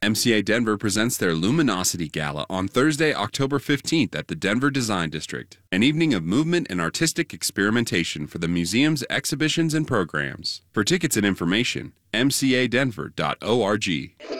MCA Denver presents their Luminosity Gala on Thursday, October 15th at the Denver Design District, an evening of movement and artistic experimentation for the museum's exhibitions and programs. For tickets and information, mcadenver.org.